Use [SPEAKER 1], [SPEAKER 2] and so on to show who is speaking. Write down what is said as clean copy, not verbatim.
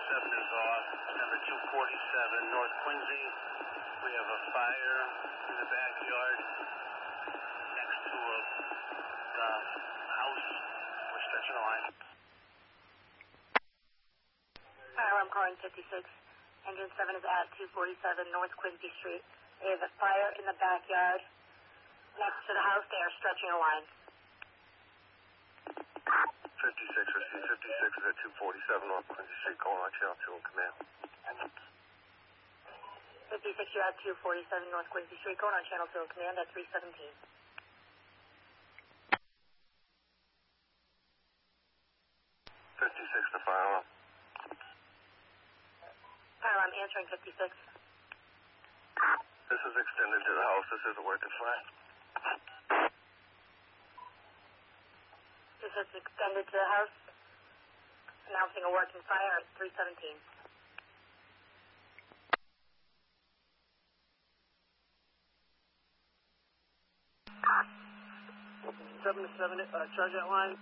[SPEAKER 1] is off. Number 247, North Quincy. We have a fire in the backyard next to the house. We're stretching a line.
[SPEAKER 2] Fire alarm calling 56. Engine 7 is at 247 North Quincy Street. There's a fire in the backyard next to the house. They are stretching a line.
[SPEAKER 1] 56, receive 56 is at 247 North Quincy Street, calling on channel 2 in command.
[SPEAKER 2] 56, you're at 247 North Quincy Street, going on channel 2 in command at 317.
[SPEAKER 1] 56 to fire alarm.
[SPEAKER 2] Fire alarm answering 56.
[SPEAKER 1] This is extended to the house. This is a working fire.
[SPEAKER 2] This is extended to the house. Announcing a working fire at 317.
[SPEAKER 1] 7 to 7, charge that line.